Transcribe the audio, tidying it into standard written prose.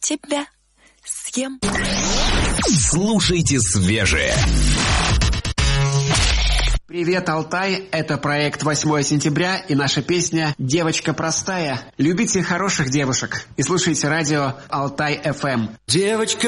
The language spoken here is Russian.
тебя съем. Слушайте свежее. Привет, Алтай! Это проект 8 сентября и наша песня «Девочка простая». Любите хороших девушек и слушайте радио Алтай ФМ. Девочка